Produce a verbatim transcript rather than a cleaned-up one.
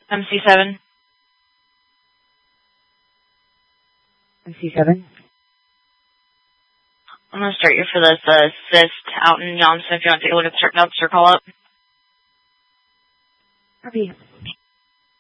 M C seven. M C seven. I'm going to start you for this uh, cyst out in Johnson if you want to take a look at the notes or call up. Copy.